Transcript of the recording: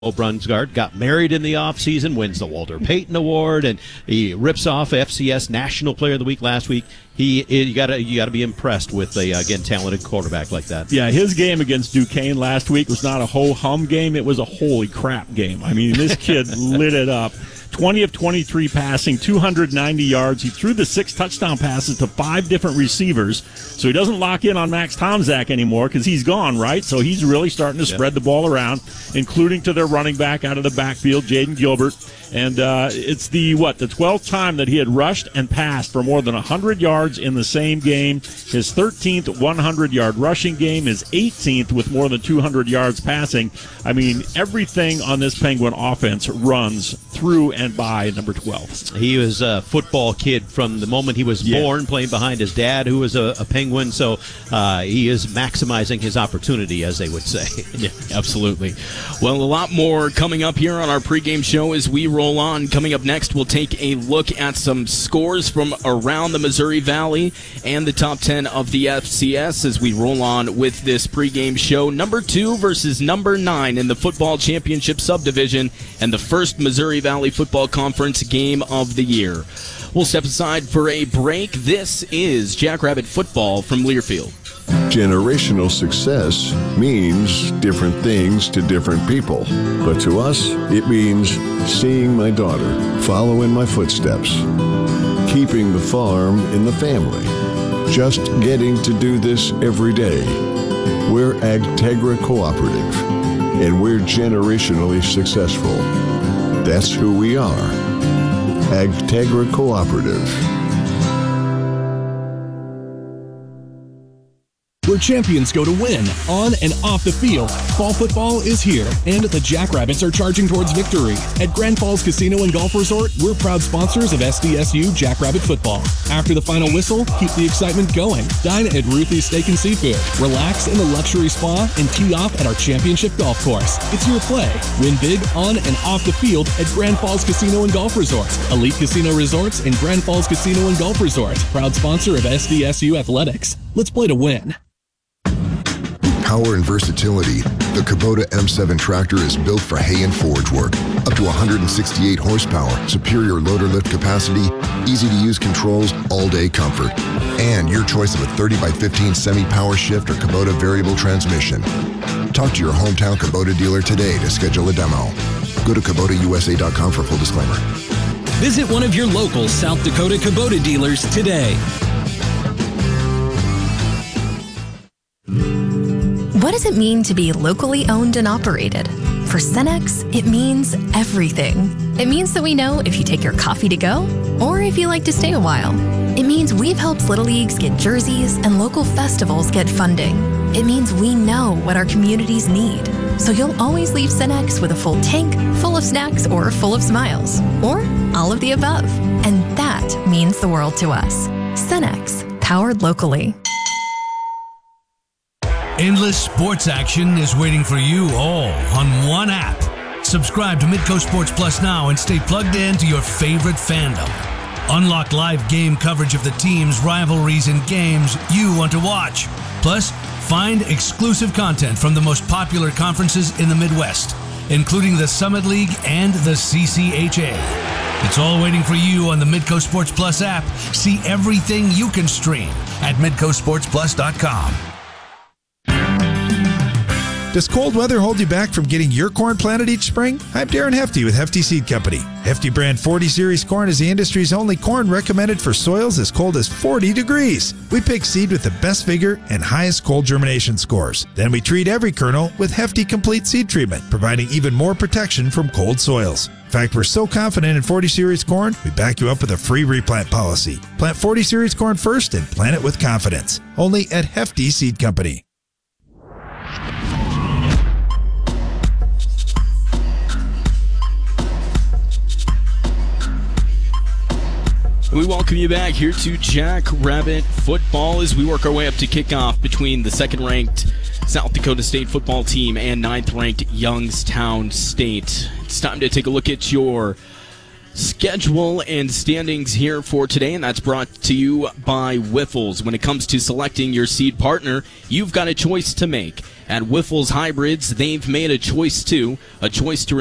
Brunsgaard got married in the offseason, wins the Walter Payton Award, and he rips off FCS National Player of the Week last week. You got to be impressed with a talented quarterback like that. Yeah, his game against Duquesne last week was not a ho-hum game; it was a holy crap game. I mean, this kid lit it up. 20 of 23 passing, 290 yards. He threw the 6 touchdown passes to 5 different receivers. So he doesn't lock in on Max Tomczak anymore because he's gone, right? So he's really starting to spread the ball around, including to their running back out of the backfield, Jaden Gilbert. And it's the 12th time that he had rushed and passed for more than 100 yards in the same game. His 13th 100-yard rushing game, his 18th with more than 200 yards passing. I mean, everything on this Penguin offense runs through and by number 12. He was a football kid from the moment he was born, playing behind his dad, who was a Penguin. So he is maximizing his opportunity, as they would say. Yeah, absolutely. Well, a lot more coming up here on our pregame show as we roll on. Coming up next, we'll take a look at some scores from around the Missouri Valley and the top 10 of the FCS as we roll on with this pregame show. Number 2 versus number 9 in the football championship subdivision and the first Missouri Valley Football Conference game of the year. We'll step aside for a break. This is Jackrabbit Football from Learfield. Generational success means different things to different people. But to us, it means seeing my daughter follow in my footsteps, keeping the farm in the family, just getting to do this every day. We're Agtegra Cooperative, and we're generationally successful. That's who we are. Agtegra Cooperative. Where champions go to win, on and off the field. Fall football is here, and the Jackrabbits are charging towards victory. At Grand Falls Casino and Golf Resort, we're proud sponsors of SDSU Jackrabbit Football. After the final whistle, keep the excitement going. Dine at Ruthie's Steak and Seafood. Relax in the luxury spa and tee off at our championship golf course. It's your play. Win big on and off the field at Grand Falls Casino and Golf Resort. Elite Casino Resorts and Grand Falls Casino and Golf Resort. Proud sponsor of SDSU Athletics. Let's play to win. Power and versatility, the Kubota M7 tractor is built for hay and forage work. Up to 168 horsepower, superior loader lift capacity, easy-to-use controls, all-day comfort. And your choice of a 30x15 semi-power shift or Kubota variable transmission. Talk to your hometown Kubota dealer today to schedule a demo. Go to KubotaUSA.com for full disclaimer. Visit one of your local South Dakota Kubota dealers today. What does it mean to be locally owned and operated? For Cenex, it means everything. It means that we know if you take your coffee to go or if you like to stay a while. It means we've helped Little Leagues get jerseys and local festivals get funding. It means we know what our communities need. So you'll always leave Cenex with a full tank, full of snacks, or full of smiles. Or all of the above. And that means the world to us. Cenex, powered locally. Endless sports action is waiting for you all on one app. Subscribe to Midco Sports Plus now and stay plugged in to your favorite fandom. Unlock live game coverage of the teams, rivalries, and games you want to watch. Plus, find exclusive content from the most popular conferences in the Midwest, including the Summit League and the CCHA. It's all waiting for you on the Midco Sports Plus app. See everything you can stream at MidcoSportsPlus.com. Does cold weather hold you back from getting your corn planted each spring? I'm Darren Hefty with Hefty Seed Company. Hefty brand 40 Series corn is the industry's only corn recommended for soils as cold as 40 degrees. We pick seed with the best vigor and highest cold germination scores. Then we treat every kernel with Hefty Complete Seed Treatment, providing even more protection from cold soils. In fact, we're so confident in 40 Series corn, we back you up with a free replant policy. Plant 40 Series corn first and plant it with confidence. Only at Hefty Seed Company. We welcome you back here to Jackrabbit Football as we work our way up to kickoff between the second-ranked South Dakota State football team and ninth-ranked Youngstown State. It's time to take a look at your schedule and standings here for today, and that's brought to you by Wyffels. When it comes to selecting your seed partner, you've got a choice to make. At Wyffels Hybrids, they've made a choice too, a choice to